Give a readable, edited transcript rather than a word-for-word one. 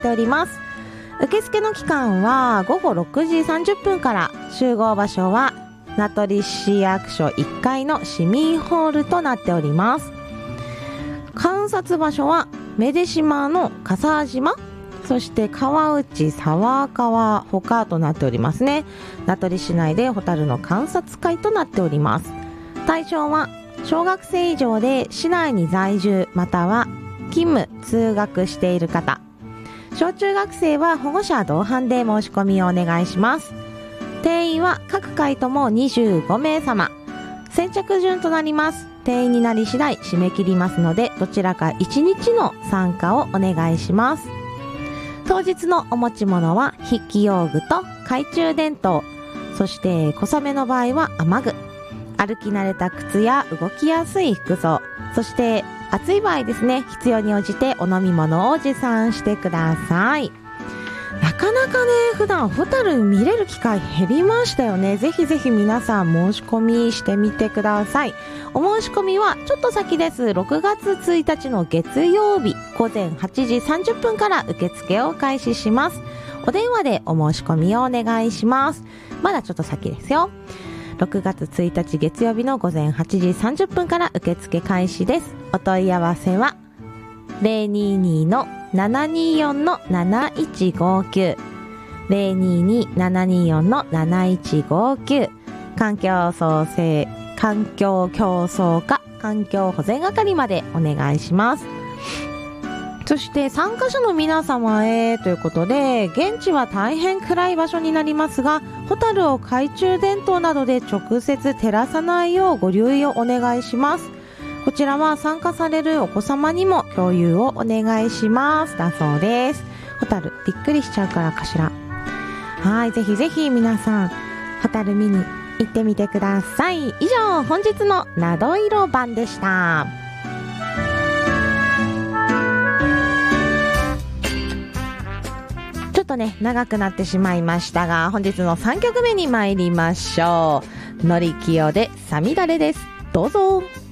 っております。受付の期間は午後6時30分から、集合場所は名取市役所1階の市民ホールとなっております。観察場所は女出島の笠島、そして川内沢川他となっておりますね。名取市内でホタルの観察会となっております。対象は小学生以上で市内に在住または勤務通学している方、小中学生は保護者同伴で申し込みをお願いします。定員は各回とも25名様。先着順となります。定員になり次第締め切りますので、どちらか1日の参加をお願いします。当日のお持ち物は筆記用具と懐中電灯、そして小雨の場合は雨具、歩き慣れた靴や動きやすい服装、そして暑い場合ですね、必要に応じてお飲み物を持参してください。なかなかね、普段ホタル見れる機会減りましたよね。ぜひぜひ皆さん申し込みしてみてください。お申し込みはちょっと先です。6月1日の月曜日午前8時30分から受付を開始します。お電話でお申し込みをお願いします。まだちょっと先ですよ。6月1日月曜日の午前8時30分から受付開始です。お問い合わせは 022-724-7159 022-724-7159 環境創生環境競争課環境保全係までお願いします。そして参加者の皆様へということで、現地は大変暗い場所になりますが、ホタルを懐中電灯などで直接照らさないようご留意をお願いします。こちらは参加されるお子様にも共有をお願いしますだそうです。ホタルびっくりしちゃうからかしら。はい、ぜひぜひ皆さんホタル見に行ってみてください。以上、本日のなどいろ版でした。ちょっとね、長くなってしまいましたが、本日の3曲目に参りましょう。のりきよでさみだれです。どうぞ。